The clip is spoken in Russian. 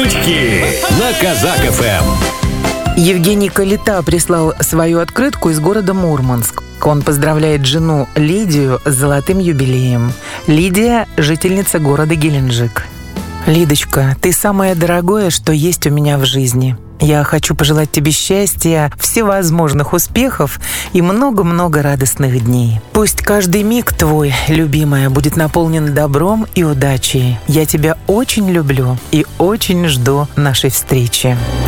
Шутки на Казак ФМ. Евгений Калита прислал свою открытку из города Мурманск. Он поздравляет жену Лидию с золотым юбилеем. Лидия – жительница города Геленджик. Лидочка, ты самое дорогое, что есть у меня в жизни. Я хочу пожелать тебе счастья, всевозможных успехов и много-много радостных дней. Пусть каждый миг твой, любимая, будет наполнен добром и удачей. Я тебя очень люблю и очень жду нашей встречи.